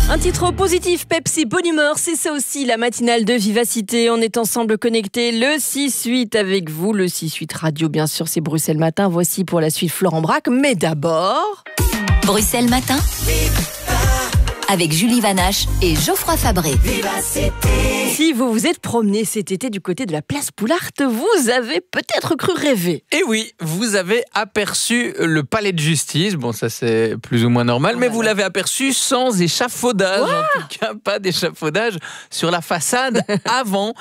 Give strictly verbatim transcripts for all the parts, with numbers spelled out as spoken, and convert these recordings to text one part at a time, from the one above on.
Un titre positif, Pepsi, bonne humeur, c'est ça aussi la matinale de Vivacité. On est ensemble connectés le six huit avec vous, le six huit Radio bien sûr, c'est Bruxelles Matin. Voici pour la suite Florent Braque, mais d'abord... Bruxelles Matin avec Julie Vanache et Geoffroy Fabré. Si vous vous êtes promené cet été du côté de la place Poulart, vous avez peut-être cru rêver. Et oui, vous avez aperçu le palais de justice. Bon, ça c'est plus ou moins normal, mais vous l'avez aperçu sans échafaudage. Quoi ? En tout cas, pas d'échafaudage sur la façade avant.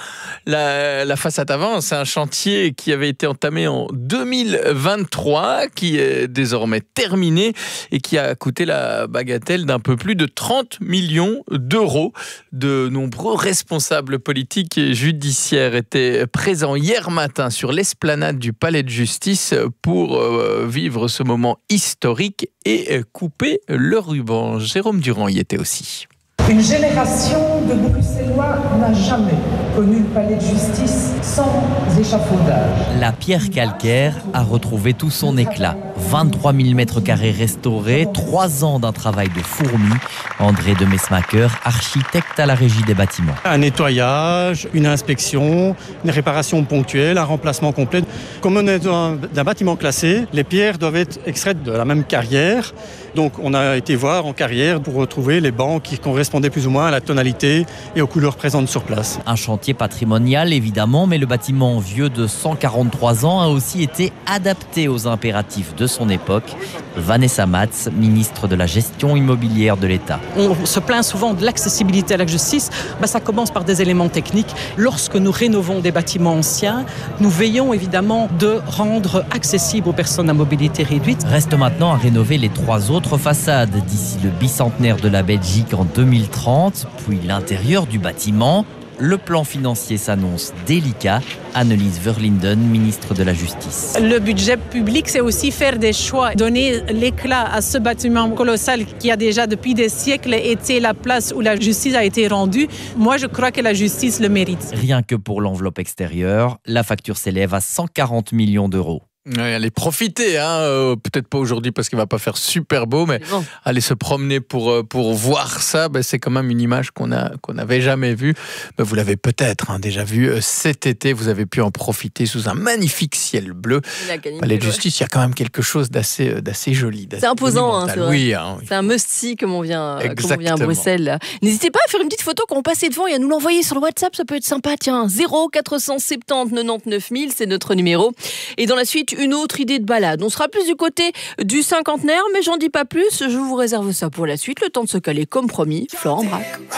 La, la façade avant, c'est un chantier qui avait été entamé en deux mille vingt-trois, qui est désormais terminé et qui a coûté la bagatelle d'un peu plus de trente millions d'euros. De nombreux responsables politiques et judiciaires étaient présents hier matin sur l'esplanade du palais de justice pour euh, vivre ce moment historique et couper le ruban. Jérôme Durand y était aussi. Une génération de Bruxellois n'a jamais connu le palais de justice sans échafaudage. La pierre calcaire a retrouvé tout son éclat. vingt-trois mille mètres carrés restaurés, trois ans d'un travail de fourmi. André de Mesmaker, architecte à la régie des bâtiments. Un nettoyage, une inspection, une réparation ponctuelle, un remplacement complet. Comme on est dans d'un bâtiment classé, les pierres doivent être extraites de la même carrière. Donc on a été voir en carrière pour retrouver les bancs qui correspondaient plus ou moins à la tonalité et aux couleurs présentes sur place. Un chantier patrimonial évidemment, mais le bâtiment vieux de cent quarante-trois ans a aussi été adapté aux impératifs de son époque. Vanessa Matz, ministre de la gestion immobilière de l'État. On se plaint souvent de l'accessibilité à la justice. Ben, ça commence par des éléments techniques. Lorsque nous rénovons des bâtiments anciens, nous veillons évidemment de rendre accessible aux personnes à mobilité réduite. Reste maintenant à rénover les trois autres façades d'ici le bicentenaire de la Belgique en deux mille trente, puis l'intérieur du bâtiment. Le plan financier s'annonce délicat. Annelies Verlinden, ministre de la Justice. Le budget public, c'est aussi faire des choix, donner l'éclat à ce bâtiment colossal qui a déjà depuis des siècles été la place où la justice a été rendue. Moi, je crois que la justice le mérite. Rien que pour l'enveloppe extérieure, la facture s'élève à cent quarante millions d'euros. Ouais, allez profiter, hein. euh, peut-être pas aujourd'hui parce qu'il va pas faire super beau, mais bon. Aller se promener pour, pour voir ça, ben, c'est quand même une image qu'on a, qu'on n'avait jamais vue. Ben, vous l'avez peut-être hein, déjà vu cet été, vous avez pu en profiter sous un magnifique ciel bleu. Palais de justice, il y a quand même quelque chose d'assez, d'assez joli. D'assez c'est imposant, hein, c'est vrai. Oui, hein, oui. C'est un must-see comme on vient, comme on vient à Bruxelles. Là. N'hésitez pas à faire une petite photo quand on passe devant et à nous l'envoyer sur le WhatsApp, ça peut être sympa. Tiens, zéro quatre cent soixante-dix quatre-vingt-dix-neuf mille, c'est notre numéro. Et dans la suite, une autre idée de balade. On sera plus du côté du cinquantenaire, mais j'en dis pas plus. Je vous réserve ça pour la suite. Le temps de se caler comme promis. Florent Braque.